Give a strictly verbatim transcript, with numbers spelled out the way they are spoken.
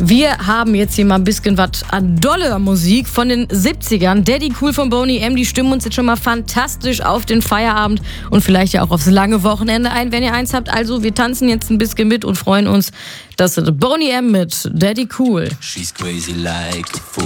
Wir haben jetzt hier mal ein bisschen was an doller Musik von den siebzigern. Daddy Cool von Boney M, die stimmen uns jetzt schon mal fantastisch auf den Feierabend und vielleicht ja auch aufs lange Wochenende ein, wenn ihr eins habt. Also wir tanzen jetzt ein bisschen mit und freuen uns, dass Boney M mit Daddy Cool. She's crazy like a fool.